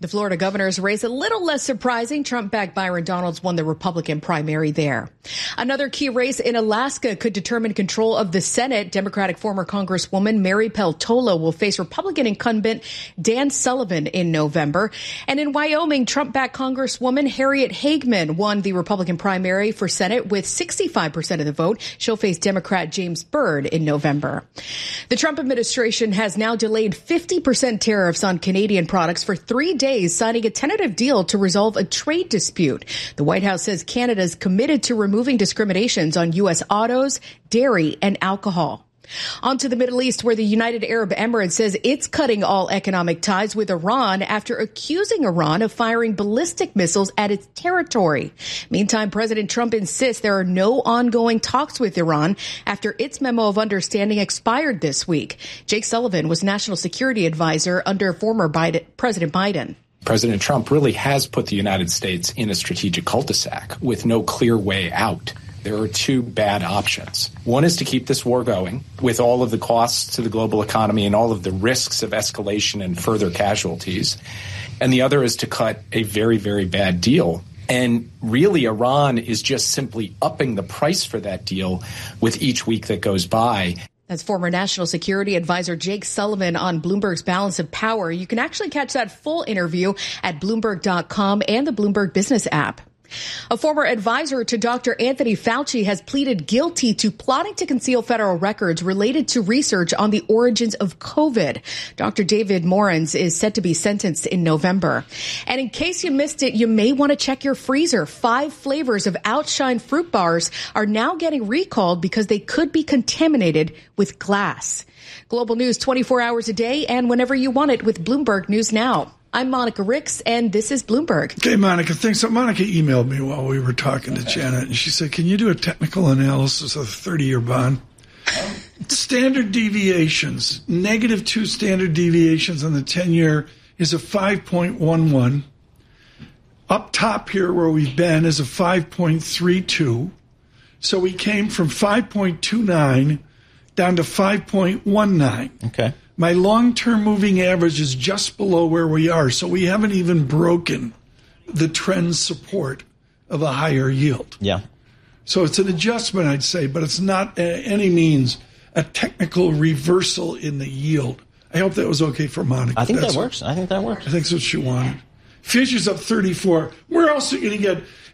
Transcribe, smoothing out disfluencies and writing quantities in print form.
Florida governor's race, a little less surprising. Trump-backed Byron Donalds won the Republican primary there. Another key race in Alaska could determine control of the Senate. Democratic former Congresswoman Mary Peltola will face Republican incumbent Dan Sullivan in November. And in Wyoming, Trump-backed Congresswoman Harriet Hageman won the Republican primary for Senate with 65% of the vote. She'll face Democrat James Byrd in November. The Trump administration has now delayed 50% tariffs on Canadian products for 3 days, signing a tentative deal to resolve a trade dispute. The White House says Canada is committed to removing discriminations on U.S. autos, dairy, and alcohol. On to the Middle East, where the United Arab Emirates says it's cutting all economic ties with Iran after accusing Iran of firing ballistic missiles at its territory. Meantime, President Trump insists there are no ongoing talks with Iran after its memo of understanding expired this week. Jake Sullivan was national security advisor under former President Biden. President Trump really has put the United States in a strategic cul-de-sac with no clear way out. There are two bad options. One is to keep this war going with all of the costs to the global economy and all of the risks of escalation and further casualties. And the other is to cut a very, very bad deal. And really, Iran is just simply upping the price for that deal with each week that goes by. That's former National Security Advisor Jake Sullivan on Bloomberg's Balance of Power. You can actually catch that full interview at Bloomberg.com and the Bloomberg Business app. A former advisor to Dr. Anthony Fauci has pleaded guilty to plotting to conceal federal records related to research on the origins of COVID. Dr. David Morens is set to be sentenced in November. And in case you missed it, you may want to check your freezer. 5 flavors of Outshine fruit bars are now getting recalled because they could be contaminated with glass. Global news 24 hours a day and whenever you want it with Bloomberg News Now. I'm Monica Ricks, and this is Bloomberg. Okay, Monica, thanks. So Monica emailed me while we were talking to Janet, and she said, can you do a technical analysis of the 30-year bond? Standard deviations, -2 standard deviations on the 10-year is a 5.11. Up top here where we've been is a 5.32. So we came from 5.29 down to 5.19. Okay. My long-term moving average is just below where we are, so we haven't even broken the trend support of a higher yield. Yeah. So it's an adjustment, I'd say, but it's not any means a technical reversal in the yield. I hope that was okay for Monica. I think that works. I think that works. I think that's what she wanted. Futures up 34. We're also going to get,